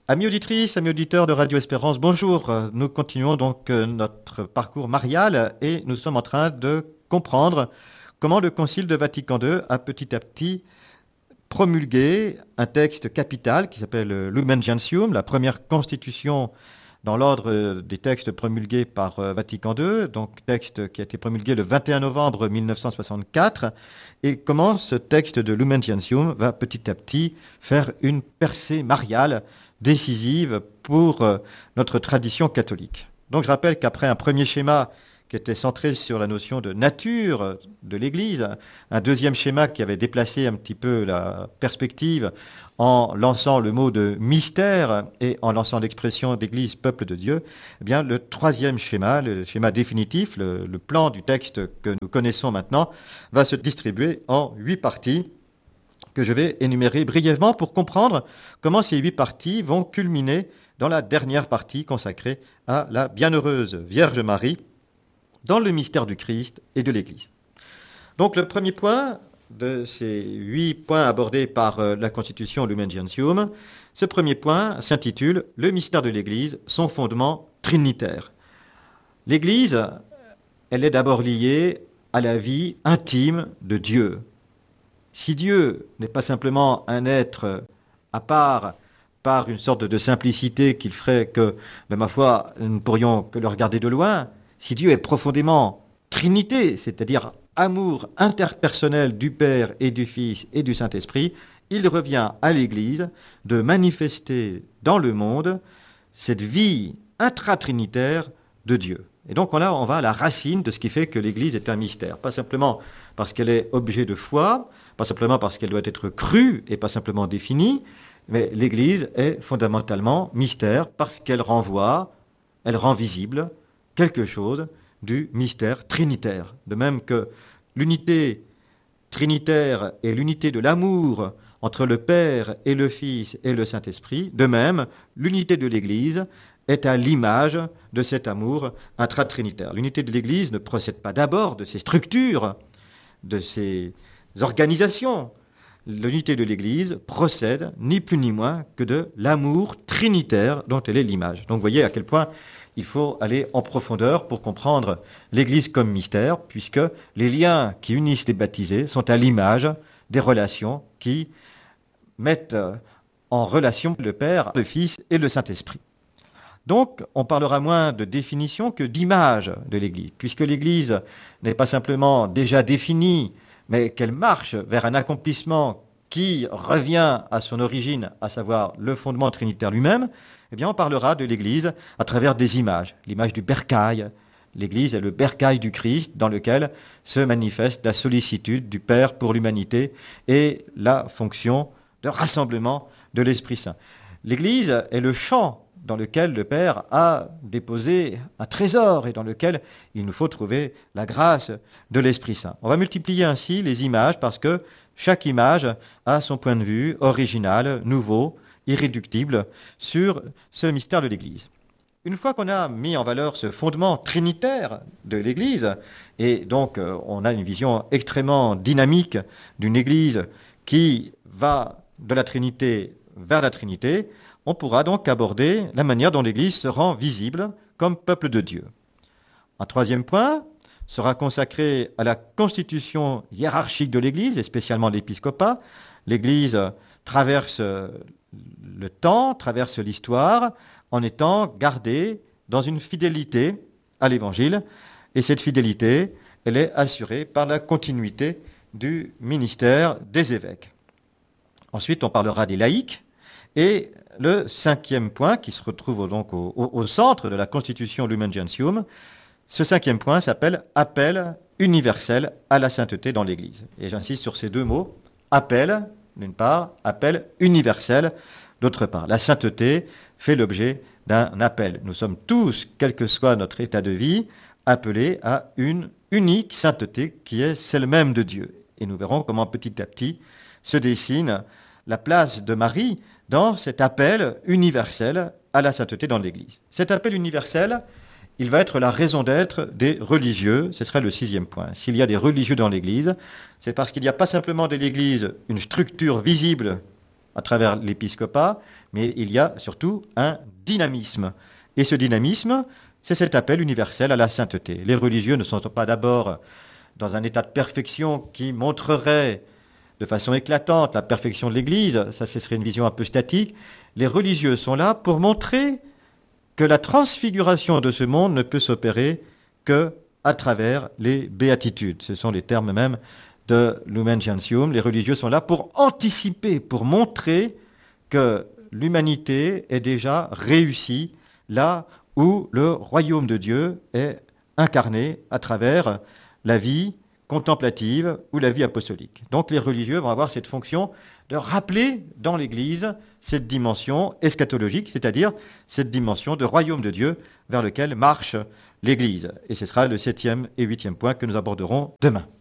Amis auditrices, amis auditeurs de Radio Espérance, bonjour. Nous continuons donc notre parcours marial et nous sommes en train de comprendre comment le Concile de Vatican II a petit à petit promulgué un texte capital qui s'appelle Lumen Gentium, la première constitution dans l'ordre des textes promulgués par Vatican II, donc texte qui a été promulgué le 21 novembre 1964, et comment ce texte de Lumen Gentium va petit à petit faire une percée mariale décisive pour notre tradition catholique. Donc je rappelle qu'après un premier schéma qui était centré sur la notion de nature de l'Église, un deuxième schéma qui avait déplacé un petit peu la perspective en lançant le mot de mystère et en lançant l'expression d'Église, peuple de Dieu, eh bien le troisième schéma, le schéma définitif, le plan du texte que nous connaissons maintenant, va se distribuer en 8 parties que je vais énumérer brièvement pour comprendre comment ces 8 parties vont culminer dans la dernière partie consacrée à la bienheureuse Vierge Marie dans le mystère du Christ et de l'Église. Donc le premier point de ces 8 points abordés par la Constitution Lumen Gentium, ce premier point s'intitule « Le mystère de l'Église, son fondement trinitaire ». L'Église, elle est d'abord liée à la vie intime de Dieu. Si Dieu n'est pas simplement un être à part, par une sorte de simplicité qu'il ferait que, ma foi, nous ne pourrions que le regarder de loin, si Dieu est profondément Trinité, c'est-à-dire amour interpersonnel du Père et du Fils et du Saint-Esprit, il revient à l'Église de manifester dans le monde cette vie intratrinitaire de Dieu. Et donc là, on va à la racine de ce qui fait que l'Église est un mystère. Pas simplement parce qu'elle est objet de foi, pas simplement parce qu'elle doit être crue et pas simplement définie, mais l'Église est fondamentalement mystère parce qu'elle renvoie, elle rend visible quelque chose du mystère trinitaire. De même que l'unité trinitaire et l'unité de l'amour entre le Père et le Fils et le Saint-Esprit, de même, l'unité de l'Église est à l'image de cet amour intratrinitaire. L'unité de l'Église ne procède pas d'abord de ses structures, de ses organisations. L'unité de l'Église procède ni plus ni moins que de l'amour trinitaire dont elle est l'image. Donc vous voyez à quel point il faut aller en profondeur pour comprendre l'Église comme mystère, puisque les liens qui unissent les baptisés sont à l'image des relations qui mettent en relation le Père, le Fils et le Saint-Esprit. Donc, on parlera moins de définition que d'image de l'Église, puisque l'Église n'est pas simplement déjà définie, mais qu'elle marche vers un accomplissement qui revient à son origine, à savoir le fondement trinitaire lui-même, eh bien on parlera de l'Église à travers des images. L'image du bercail. L'Église est le bercail du Christ dans lequel se manifeste la sollicitude du Père pour l'humanité et la fonction de rassemblement de l'Esprit Saint. L'Église est le champ dans lequel le Père a déposé un trésor et dans lequel il nous faut trouver la grâce de l'Esprit Saint. On va multiplier ainsi les images parce que chaque image a son point de vue original, nouveau, irréductible sur ce mystère de l'Église. Une fois qu'on a mis en valeur ce fondement trinitaire de l'Église, et donc on a une vision extrêmement dynamique d'une Église qui va de la Trinité vers la Trinité, on pourra donc aborder la manière dont l'Église se rend visible comme peuple de Dieu. Un troisième point sera consacré à la constitution hiérarchique de l'Église, et spécialement l'épiscopat. L'Église traverse le temps, traverse l'histoire, en étant gardée dans une fidélité à l'Évangile, et cette fidélité, elle est assurée par la continuité du ministère des évêques. Ensuite, on parlera des laïcs, et le cinquième point, qui se retrouve donc au centre de la Constitution Lumen Gentium, ce cinquième point s'appelle « Appel universel à la sainteté dans l'Église ». Et j'insiste sur ces deux mots, « appel » d'une part, « appel universel » d'autre part. La sainteté fait l'objet d'un appel. Nous sommes tous, quel que soit notre état de vie, appelés à une unique sainteté qui est celle même de Dieu. Et nous verrons comment petit à petit se dessine la place de Marie dans cet appel universel à la sainteté dans l'Église. Cet appel universel, il va être la raison d'être des religieux, ce serait le sixième point. S'il y a des religieux dans l'Église, c'est parce qu'il n'y a pas simplement de l'Église une structure visible à travers l'épiscopat, mais il y a surtout un dynamisme. Et ce dynamisme, c'est cet appel universel à la sainteté. Les religieux ne sont pas d'abord dans un état de perfection qui montrerait de façon éclatante la perfection de l'Église, ça ce serait une vision un peu statique. Les religieux sont là pour montrer que la transfiguration de ce monde ne peut s'opérer que à travers les béatitudes. Ce sont les termes même de Lumen Gentium. Les religieux sont là pour anticiper, pour montrer que l'humanité est déjà réussie là où le royaume de Dieu est incarné à travers la vie contemplative ou la vie apostolique. Donc les religieux vont avoir cette fonction de rappeler dans l'Église cette dimension eschatologique, c'est-à-dire cette dimension de royaume de Dieu vers lequel marche l'Église. Et ce sera le 7e et 8e point que nous aborderons demain.